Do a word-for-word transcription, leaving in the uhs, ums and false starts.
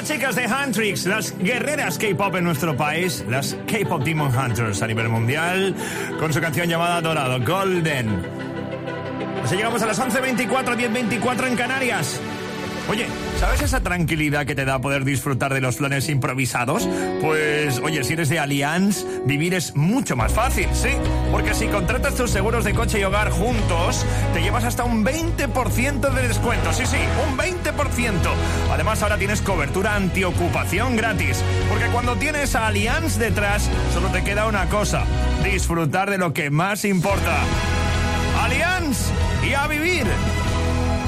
las chicas de Huntrix, las guerreras K-pop en nuestro país, las K-pop Demon Hunters a nivel mundial, con su canción llamada Dorado, Golden. Así llegamos a las once veinticuatro, diez veinticuatro en Canarias. Oye, ¿sabes esa tranquilidad que te da poder disfrutar de los planes improvisados? Pues, oye, si eres de Allianz, vivir es mucho más fácil, ¿sí? Porque si contratas tus seguros de coche y hogar juntos, te llevas hasta un veinte por ciento de descuento. Sí, sí, un veinte por ciento. Además, ahora tienes cobertura antiocupación gratis. Porque cuando tienes a Allianz detrás, solo te queda una cosa: disfrutar de lo que más importa. Allianz, y a vivir.